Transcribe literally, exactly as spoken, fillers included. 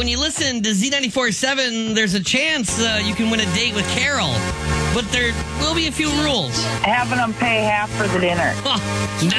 when you listen to Z ninety-four point seven, there's a chance uh, you can win a date with Carol. But there will be a few rules. Having them pay half for the dinner.